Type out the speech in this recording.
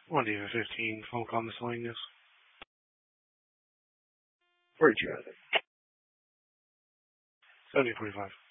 One Diva 15, phone call miscellaneous. Where'd you have it? 7045.